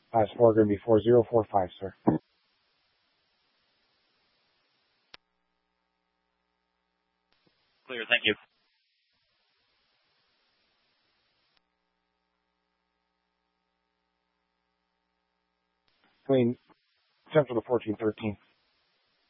Score going to be 4045, sir. Clear, thank you. Central to 1413.